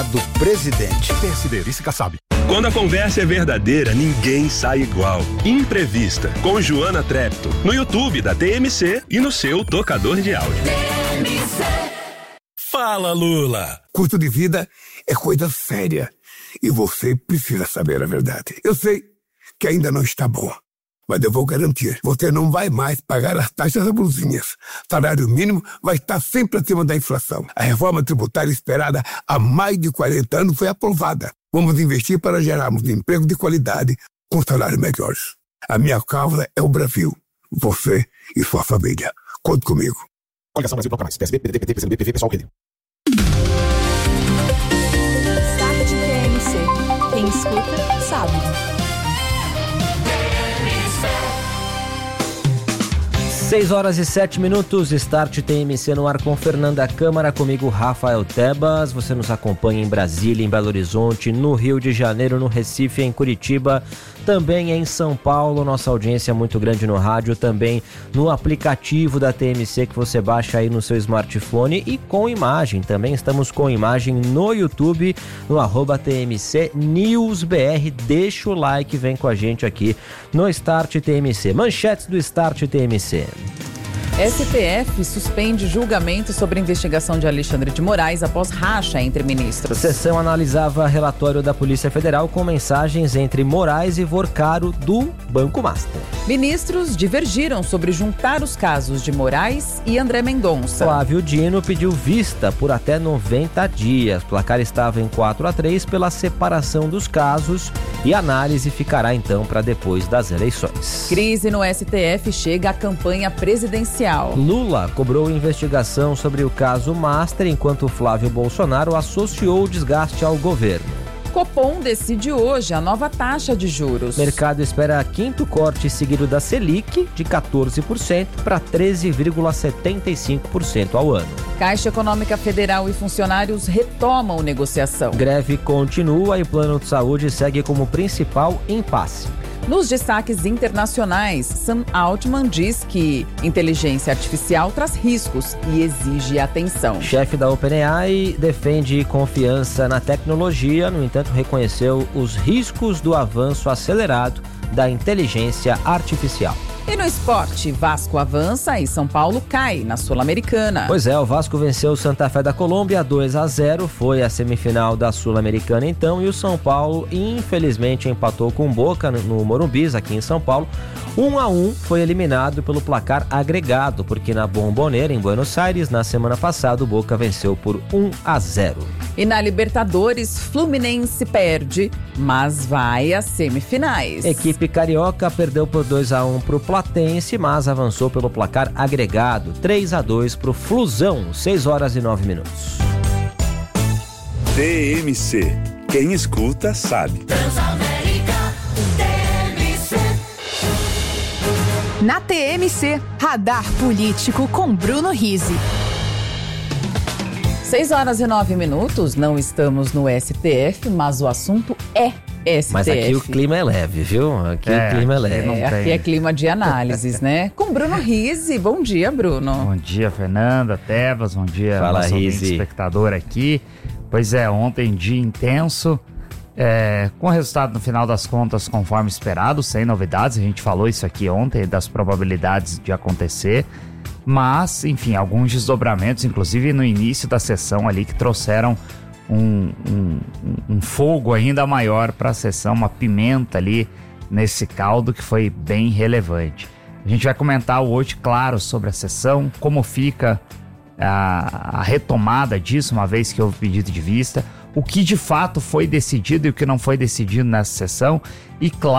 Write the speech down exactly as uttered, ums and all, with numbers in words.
do presidente. P S D, vice Kassab. Quando a conversa é verdadeira, ninguém sai igual. Imprevista, com Joana Trepto, no YouTube da T M C e no seu tocador de áudio. T M C. Fala, Lula. Custo de vida é coisa séria e você precisa saber a verdade. Eu sei que ainda não está bom, mas eu vou garantir, você não vai mais pagar as taxas abusivas. Salário mínimo vai estar sempre acima da inflação. A reforma tributária esperada há mais de quarenta anos foi aprovada. Vamos investir para gerarmos emprego de qualidade com salários melhores. A minha causa é o Brasil, você e sua família. Conte comigo. Coligação Brasil Bloco Mais. P S B, P D T, P T, P C B, P V, Pessoal, Rede. Start T M C. Quem escuta, sabe. seis horas e sete minutos, Start T M C no ar com Fernanda Câmara, comigo Rafael Tebas. Você nos acompanha em Brasília, em Belo Horizonte, no Rio de Janeiro, no Recife, em Curitiba, também em São Paulo. Nossa audiência é muito grande no rádio, também no aplicativo da T M C que você baixa aí no seu smartphone e com imagem. Também estamos com imagem no YouTube, no arroba T M C News B R. Deixa o like, vem com a gente aqui no Start T M C. Manchetes do Start T M C. S T F suspende julgamento sobre investigação de Alexandre de Moraes após racha entre ministros. A sessão analisava relatório da Polícia Federal com mensagens entre Moraes e Vorcaro do Banco Master. Ministros divergiram sobre juntar os casos de Moraes e André Mendonça. Flávio Dino pediu vista por até noventa dias. O placar estava em quatro a três pela separação dos casos e a análise ficará então para depois das eleições. Crise no S T F chega à campanha presidencial. Lula cobrou investigação sobre o caso Master, enquanto Flávio Bolsonaro associou o desgaste ao governo. Copom decide hoje a nova taxa de juros. Mercado espera quinto corte seguido da Selic, de quatorze por cento para treze vírgula setenta e cinco por cento ao ano. Caixa Econômica Federal e funcionários retomam negociação. Greve continua e plano de saúde segue como principal impasse. Nos destaques internacionais, Sam Altman diz que inteligência artificial traz riscos e exige atenção. Chefe da OpenAI defende confiança na tecnologia, no entanto reconheceu os riscos do avanço acelerado da inteligência artificial. E no esporte, Vasco avança e São Paulo cai na Sul-Americana. Pois é, o Vasco venceu o Santa Fé da Colômbia dois a zero, foi a semifinal da Sul-Americana então, e o São Paulo infelizmente empatou com o Boca no Morumbi, aqui em São Paulo. um a um, foi eliminado pelo placar agregado, porque na Bombonera, em Buenos Aires, na semana passada, o Boca venceu por um a zero. E na Libertadores, Fluminense perde, mas vai às semifinais. Equipe carioca perdeu por dois a um para o Platense, mas avançou pelo placar agregado, três a dois para o Flusão, seis horas e nove minutos. T M C. Quem escuta, sabe. Transamérica, T M C. Na T M C, Radar Político com Bruno Rizzi. seis horas e nove minutos, não estamos no S T F, mas o assunto é S T F. Mas aqui o clima é leve, viu? Aqui é, o clima é leve. É, aqui é clima de análises, né? Com Bruno Rizzi. Bom dia, Bruno. Bom dia, Fernanda, Tebas, bom dia, Fala, nosso Rizzi. espectador aqui. Pois é, ontem dia intenso, é, com o resultado no final das contas conforme esperado, sem novidades, a gente falou isso aqui ontem, das probabilidades de acontecer. Mas, enfim, alguns desdobramentos, inclusive no início da sessão ali, que trouxeram um, um, um fogo ainda maior para a sessão, uma pimenta ali nesse caldo que foi bem relevante. A gente vai comentar hoje, claro, sobre a sessão, como fica a, a retomada disso, uma vez que houve pedido de vista, o que de fato foi decidido e o que não foi decidido nessa sessão, e claro,